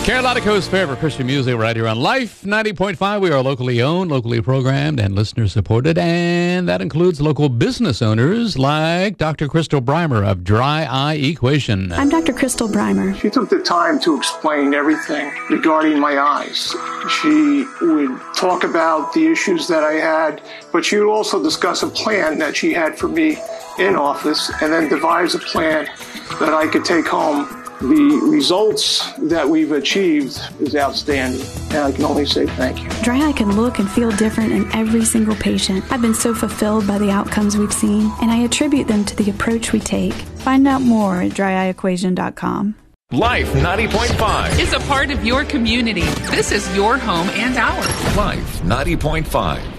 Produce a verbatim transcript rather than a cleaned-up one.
Carolina Coast favorite Christian music right here on Life ninety point five. We are locally owned, locally programmed, and listener supported, and that includes local business owners like Doctor Crystal Brymer of Dry Eye Equation. I'm Doctor Crystal Brymer. She took the time to explain everything regarding my eyes. She would talk about the issues that I had, but she would also discuss a plan that she had for me in office, and then devise a plan that I could take home. The results that we've achieved is outstanding, and I can only say thank you. Dry eye can look and feel different in every single patient. I've been so fulfilled by the outcomes we've seen, and I attribute them to the approach we take. Find out more at dry eye equation dot com. Life ninety point five is a part of your community. This is your home and ours. Life ninety point five.